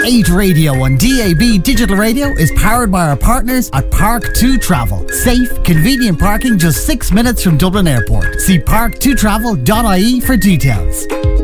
Great radio on DAB Digital Radio is powered by our partners at Park2 Travel. Safe, convenient parking just 6 minutes from Dublin Airport. See park2travel.ie for details.